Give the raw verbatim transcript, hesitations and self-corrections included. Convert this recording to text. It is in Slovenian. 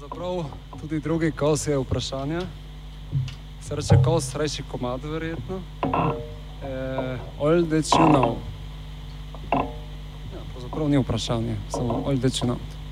Pravzaprav tudi drugi kos je vprašanje. Se reče kos, reči komad verjetno. Eh, all that you know. Ja, pravzaprav ni vprašanje, samo all that you know.